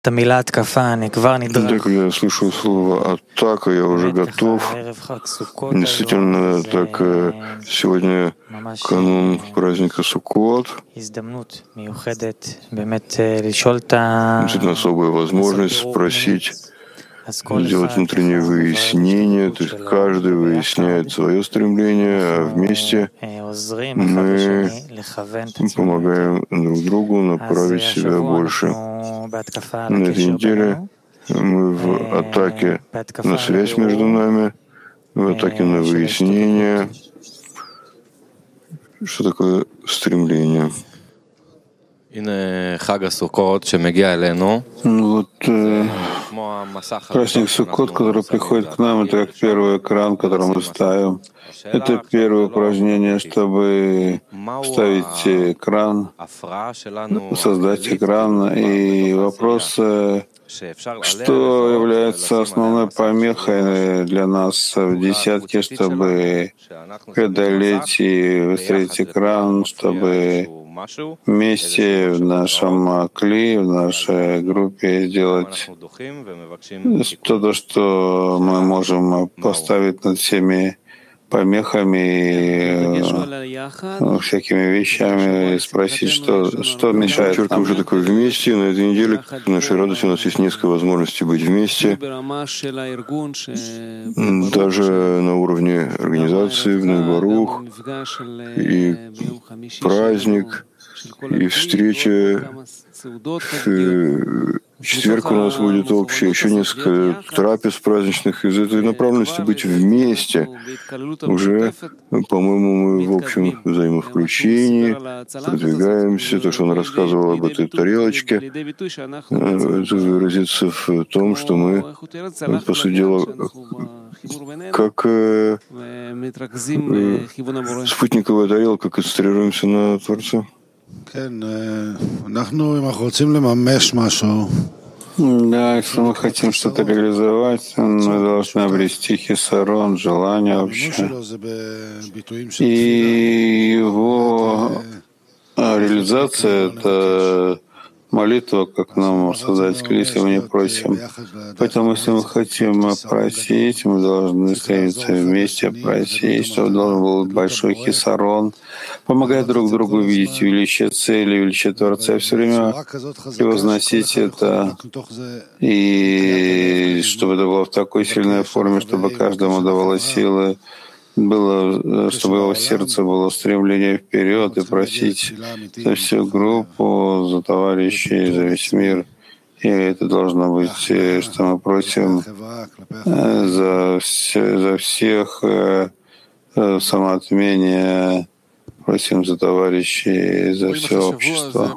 Да, когда я слышу слово «атака», я уже готов. Действительно, так сегодня канун праздника Суккот. Действительно особая возможность спросить, сделать внутреннее выяснение, то есть каждый выясняет свое стремление, а вместе мы помогаем друг другу направить себя больше. На этой неделе мы в атаке на связь между нами, в атаке на выяснение, что такое стремление. Вот праздник Суккот, который приходит к нам, это как первый экран, который мы ставим. Это первое упражнение, чтобы ставить экран, создать экран. И вопрос, что является основной помехой для нас в десятке, чтобы преодолеть и выстроить экран, чтобы вместе в нашем кли, в нашей группе сделать то, что мы можем поставить над всеми помехами, всякими вещами, и спросить, что мешает нам. Подчеркиваю, уже такое вместе. На этой неделе в нашей радости у нас есть несколько возможностей быть вместе. Даже на уровне организации, в Барух, и праздник, и встреча. В четверг у нас будет общее, еще несколько трапез праздничных. Из этой направленности быть вместе. Уже, по-моему, мы в общем взаимовключении продвигаемся. То, что он рассказывал об этой тарелочке, это выразится в том, что мы, по сути дела, как спутниковая тарелка, концентрируемся на Творце. Да, если мы хотим что-то реализовать, мы должны обрести хисарон, желание вообще. И его реализация — это молитва, как нам создать кли, если мы не просим. Поэтому, если мы хотим просить, мы должны стремиться вместе просить, чтобы должен был большой хисарон, помогать друг другу видеть величие цели, величие Творца, все время превозносить это, и чтобы это было в такой сильной форме, чтобы каждому давало силы, было, чтобы его сердце было стремление вперед и просить за всю группу, за товарищей, за весь мир. И это должно быть, что мы просим за всех самоотмения, просим за товарищей, за все общество.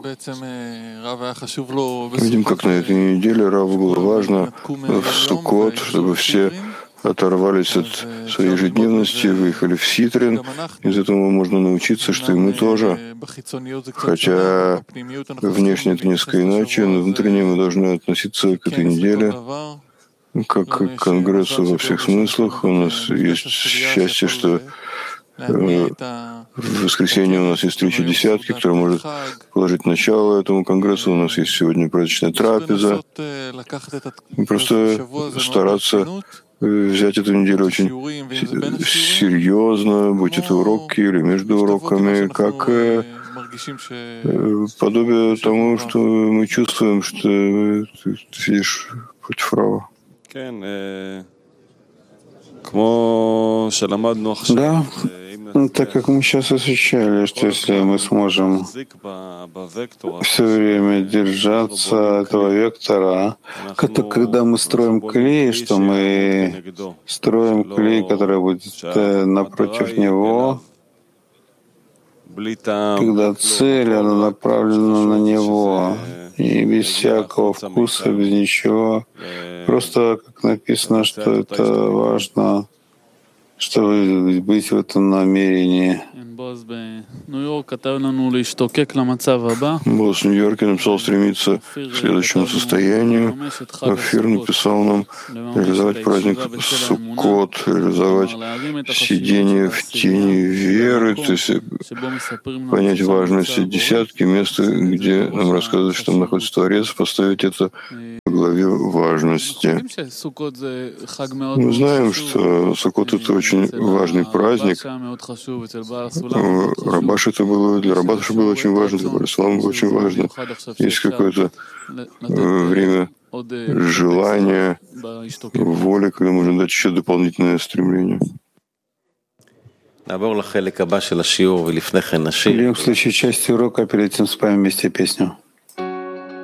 Видим, как на этой неделе Раву было важно в Суккот, чтобы все оторвались от своей ежедневности, выехали в Ситрин. Из этого можно научиться, что и мы тоже. Хотя внешне это несколько иначе, но внутренне мы должны относиться к этой неделе как к конгрессу во всех смыслах. У нас есть счастье, что в воскресенье у нас есть встреча десятки, которая может положить начало этому конгрессу. У нас есть сегодня праздничная трапеза. Просто стараться взять эту неделю очень серьезно, будь это уроки или между уроками, как подобие тому, что мы чувствуем, что ты сидишь против Рава. Да, так как мы сейчас изучали, что если мы сможем все время держаться этого вектора, это когда мы строим клей, что мы строим клей, который будет напротив него, когда цель, она направлена на него, и без всякого вкуса, без ничего. Просто, как написано, что это важно, чтобы быть в этом намерении. Босс в Нью-Йорке написал стремиться к следующему состоянию. Офир написал нам реализовать праздник Суккот, реализовать сидение в тени веры, то есть понять важность десятки, места, где нам рассказывают, что там находится Творец, поставить это в главе важности. Мы знаем, что Суккот — это очень важный праздник. Рабаш это было, для Рабаша было очень важно, для Барислама было очень важно. Есть какое-то время желания, воли, когда можно дать еще дополнительное стремление. Перейдем к следующей части урока, а перед этим споем вместе песню.